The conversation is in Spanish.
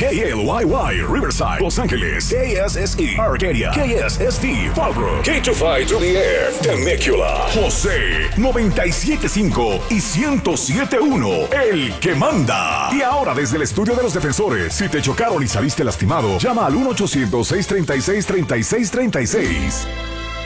KLYY, Riverside, Los Ángeles, KSSE, Arcadia, KSST, Fallbrook, K252 to the Air, Temecula, José, 97.5 y 107.1, el que manda. Y ahora desde el estudio de los defensores, si te chocaron y saliste lastimado, llama al 1-800-636-3636.